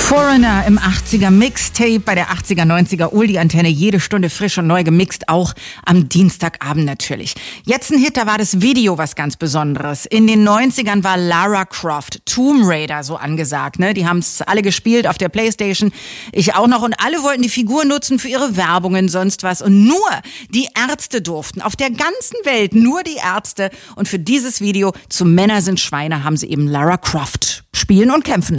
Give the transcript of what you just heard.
Foreigner im 80er Mixtape bei der 80er, 90er Oldie-Antenne, jede Stunde frisch und neu gemixt, auch am Dienstagabend natürlich. Jetzt ein Hit, da war das Video was ganz Besonderes. In den 90ern war Lara Croft, Tomb Raider so angesagt, ne? Die haben es alle gespielt auf der Playstation, ich auch noch, und alle wollten die Figur nutzen für ihre Werbungen, sonst was, und nur die Ärzte durften, auf der ganzen Welt nur die Ärzte, und für dieses Video zu Männer sind Schweine haben sie eben Lara Croft spielen und kämpfen